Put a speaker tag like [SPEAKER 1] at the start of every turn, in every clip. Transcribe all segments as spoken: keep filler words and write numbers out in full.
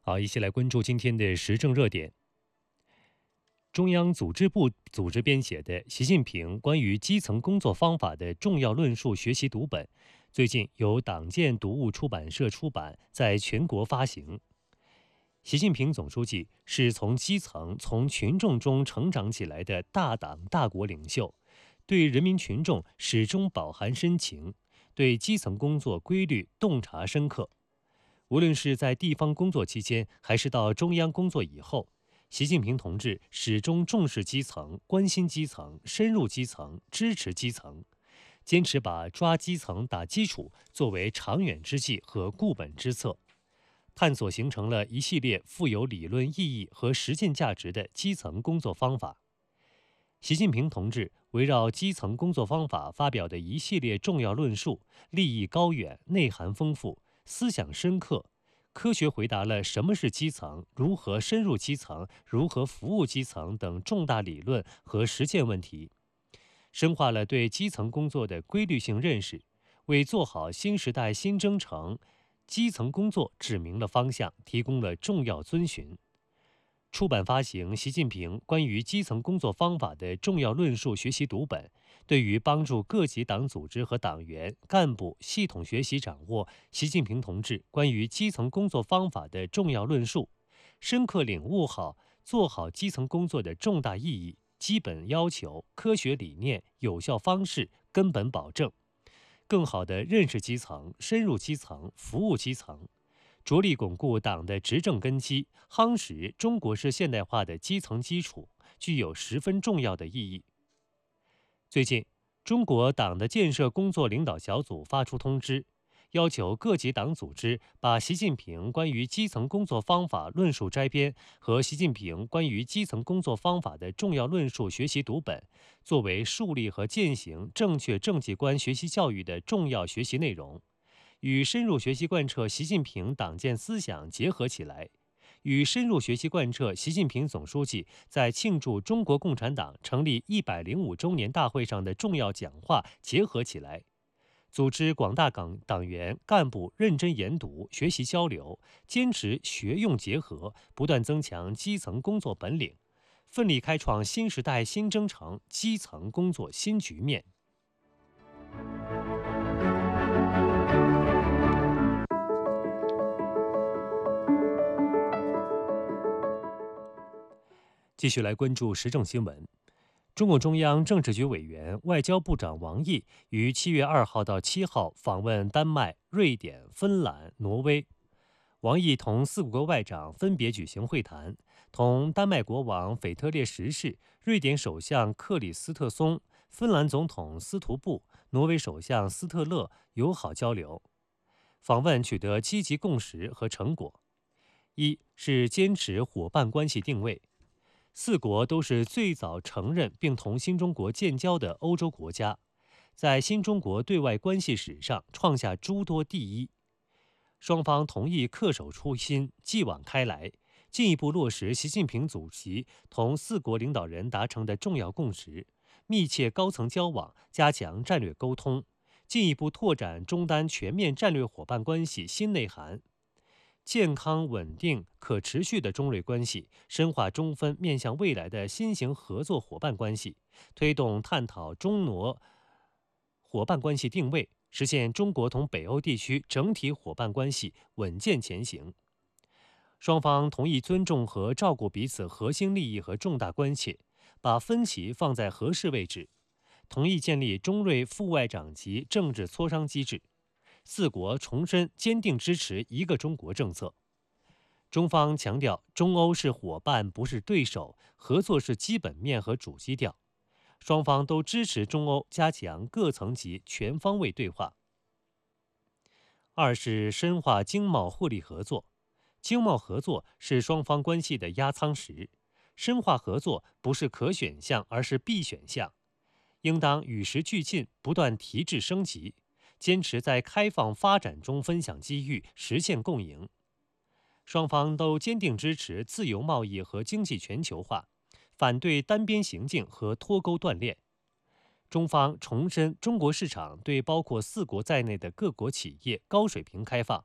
[SPEAKER 1] 好，一起来关注今天的时政热点。中央组织部组织编写的《习近平关于基层工作方法的重要论述》学习读本，最近由党建读物出版社出版，在全国发行。习近平总书记是从基层、从群众中成长起来的大党大国领袖，对人民群众始终饱含深情，对基层工作规律洞察深刻。无论是在地方工作期间，还是到中央工作以后，习近平同志始终重视基层、关心基层、深入基层、支持基层，坚持把抓基层打基础作为长远之计和固本之策，探索形成了一系列富有理论意义和实践价值的基层工作方法。习近平同志围绕基层工作方法发表的一系列重要论述，立意高远，内涵丰富，思想深刻，科学回答了什么是基层、如何深入基层、如何服务基层等重大理论和实践问题，深化了对基层工作的规律性认识，为做好新时代新征程基层工作指明了方向，提供了重要遵循。出版发行《习近平关于基层工作方法的重要论述》学习读本，对于帮助各级党组织和党员干部系统学习掌握习近平同志关于基层工作方法的重要论述，深刻领悟好做好基层工作的重大意义、基本要求、科学理念、有效方式、根本保证，更好地认识基层、深入基层、服务基层，着力巩固党的执政根基，夯实中国式现代化的基层基础，具有十分重要的意义。最近，中国党的建设工作领导小组发出通知，要求各级党组织把习近平关于基层工作方法论述摘编和习近平关于基层工作方法的重要论述学习读本，作为树立和践行正确政绩观学习教育的重要学习内容，与深入学习贯彻习近平党建思想结合起来，与深入学习贯彻习近平总书记在庆祝中国共产党成立一百零五周年大会上的重要讲话结合起来，组织广大党党员干部认真研读、学习交流，坚持学用结合，不断增强基层工作本领，奋力开创新时代新征程基层工作新局面。继续来关注时政新闻。中共中央政治局委员、外交部长王毅于七月二号到七号访问丹麦、瑞典、芬兰、挪威。王毅同四国外长分别举行会谈，同丹麦国王腓特烈十世、瑞典首相克里斯特松、芬兰总统斯图布、挪威首相斯特勒友好交流。访问取得积极共识和成果。一是坚持伙伴关系定位。四国都是最早承认并同新中国建交的欧洲国家，在新中国对外关系史上创下诸多第一。双方同意恪守初心，继往开来，进一步落实习近平主席同四国领导人达成的重要共识，密切高层交往，加强战略沟通，进一步拓展中丹全面战略伙伴关系新内涵。健康、稳定、可持续的中瑞关系，深化中芬面向未来的新型合作伙伴关系，推动探讨中挪伙伴关系定位，实现中国同北欧地区整体伙伴关系稳健前行。双方同意尊重和照顾彼此核心利益和重大关切，把分歧放在合适位置，同意建立中瑞副外长级政治磋商机制。四国重申坚定支持一个中国政策。中方强调，中欧是伙伴，不是对手，合作是基本面和主基调。双方都支持中欧加强各层级全方位对话。二是深化经贸互利合作。经贸合作是双方关系的压舱石，深化合作不是可选项，而是必选项，应当与时俱进，不断提质升级。坚持在开放发展中分享机遇，实现共赢。双方都坚定支持自由贸易和经济全球化，反对单边行径和脱钩断链。中方重申中国市场对包括四国在内的各国企业高水平开放，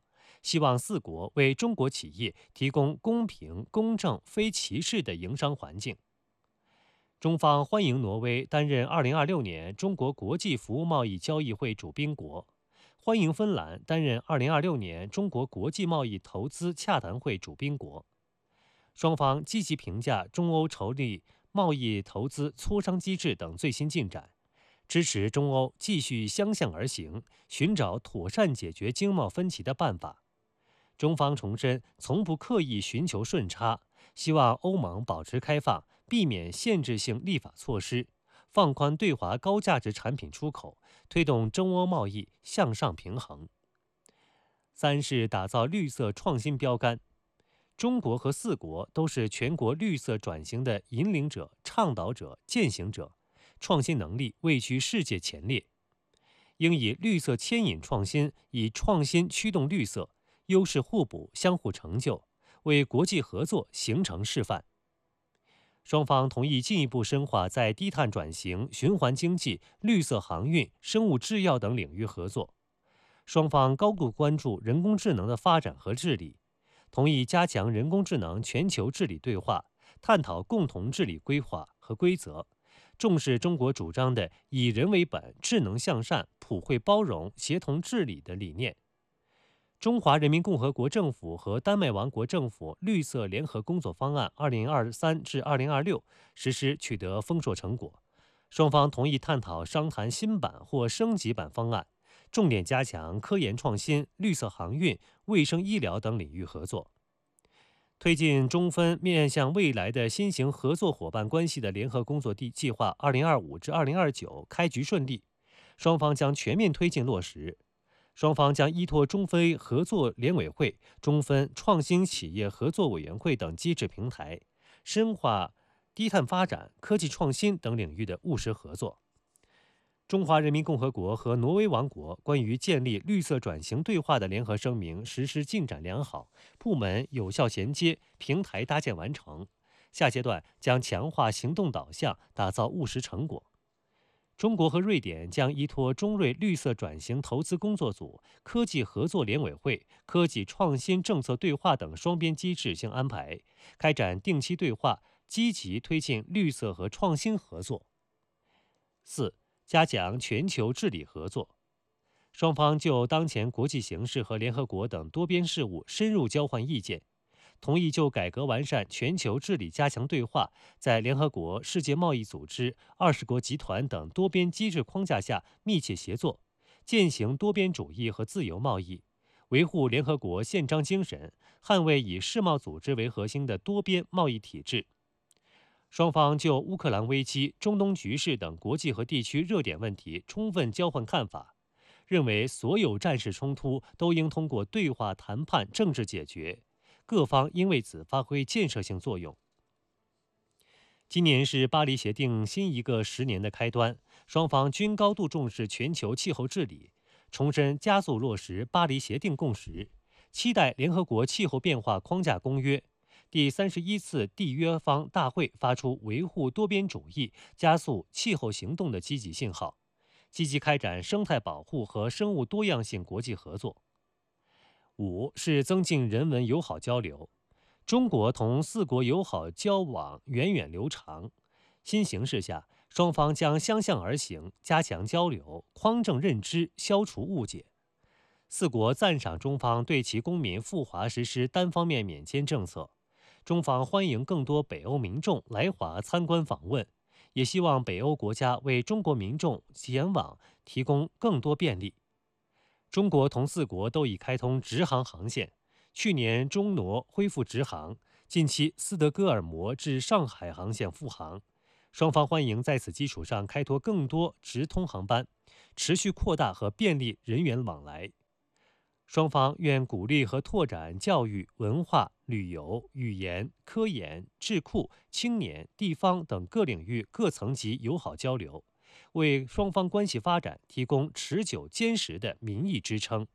[SPEAKER 1] 希望四国为中国企业提供公平、公正、非歧视的营商环境。中方欢迎挪威担任二零二六年中国国际服务贸易交易会主宾国，欢迎芬兰担任二零二六年中国国际贸易投资洽谈会主宾国。双方积极评价中欧筹立贸易投资磋商机制等最新进展，支持中欧继续相向而行，寻找妥善解决经贸分歧的办法。中方重申，从不刻意寻求顺差，希望欧盟保持开放，避免限制性立法措施，放宽对华高价值产品出口，推动中欧贸易向上平衡。三是打造绿色创新标杆。中国和四国都是全国绿色转型的引领者、倡导者、践行者，创新能力位居世界前列。应以绿色牵引创新，以创新驱动绿色，优势互补，相互成就，为国际合作形成示范。双方同意进一步深化在低碳转型、循环经济、绿色航运、生物制药等领域合作。双方高度关注人工智能的发展和治理，同意加强人工智能全球治理对话，探讨共同治理规划和规则，重视中国主张的以人为本、智能向善、普惠包容、协同治理的理念。中华人民共和国政府和丹麦王国政府绿色联合工作方案二零二三至二零二六实施取得丰硕成果，双方同意探讨商谈新版或升级版方案，重点加强科研创新、绿色航运、卫生医疗等领域合作。推进中芬面向未来的新型合作伙伴关系的联合工作计划二零二五至二零二九开局顺利，双方将全面推进落实。双方将依托中非合作联委会、中芬创新企业合作委员会等机制平台，深化低碳发展、科技创新等领域的务实合作。中华人民共和国和挪威王国关于建立绿色转型对话的联合声明实施进展良好，部门有效衔接，平台搭建完成。下阶段将强化行动导向，打造务实成果。中国和瑞典将依托中瑞绿色转型投资工作组、科技合作联委会、科技创新政策对话等双边机制性安排，开展定期对话，积极推进绿色和创新合作。四、加强全球治理合作。双方就当前国际形势和联合国等多边事务深入交换意见，同意就改革完善全球治理加强对话，在联合国、世界贸易组织、二十国集团等多边机制框架下密切协作，践行多边主义和自由贸易，维护联合国宪章精神，捍卫以世贸组织为核心的多边贸易体制。双方就乌克兰危机、中东局势等国际和地区热点问题充分交换看法，认为所有战事冲突都应通过对话谈判政治解决，各方应为此发挥建设性作用。今年是巴黎协定新一个十年的开端，双方均高度重视全球气候治理，重申加速落实巴黎协定共识，期待联合国气候变化框架公约第三十一次缔约方大会发出维护多边主义、加速气候行动的积极信号，积极开展生态保护和生物多样性国际合作。五是增进人文友好交流。中国同四国友好交往源远流长，新形势下，双方将相向而行，加强交流，匡正认知，消除误解。四国赞赏中方对其公民赴华实施单方面免签政策，中方欢迎更多北欧民众来华参观访问，也希望北欧国家为中国民众前往提供更多便利。中国同四国都已开通直航航线，去年中挪恢复直航，近期斯德哥尔摩至上海航线复航，双方欢迎在此基础上开拓更多直通航班，持续扩大和便利人员往来。双方愿鼓励和拓展教育、文化、旅游、语言、科研、智库、青年、地方等各领域各层级友好交流，为双方关系发展提供持久坚实的民意支撑。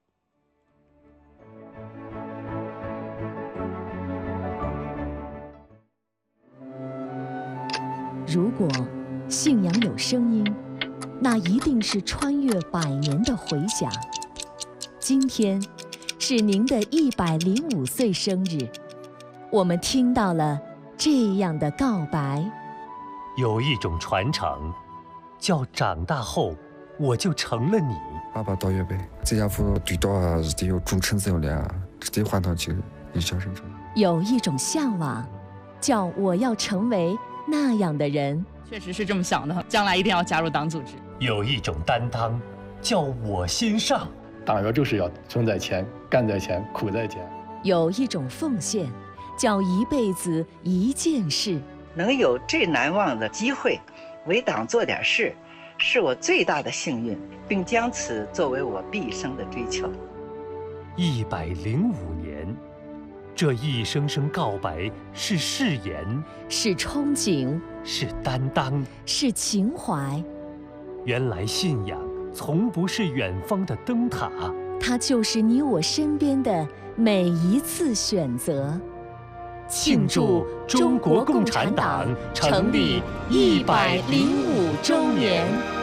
[SPEAKER 2] 如果信仰有声音，那一定是穿越百年的回响。今天， 是您的一百零五岁生日，我们听到了这样的告白。
[SPEAKER 1] 有一种传承，叫长大后我就成了你。
[SPEAKER 3] 爸爸到月呗，这家伙对到啊是得有忠诚心了，得换上去一小生成。
[SPEAKER 2] 有一种向往，叫我要成为那样的人。
[SPEAKER 4] 确实是这么想的，将来一定要加入党组织。
[SPEAKER 1] 有一种担当，叫我先上。
[SPEAKER 5] 党员就是要存在前，干在前，苦在前。
[SPEAKER 2] 有一种奉献，叫一辈子一件事。
[SPEAKER 6] 能有这难忘的机会，为党做点事，是我最大的幸运，并将此作为我毕生的追求。
[SPEAKER 1] 一百零五年，这一声声告白是誓言，
[SPEAKER 2] 是憧憬，
[SPEAKER 1] 是担当，
[SPEAKER 2] 是情怀。
[SPEAKER 1] 原来信仰从不是远方的灯塔，
[SPEAKER 2] 它就是你我身边的每一次选择。
[SPEAKER 1] 庆祝中国共产党成立一百零五周年。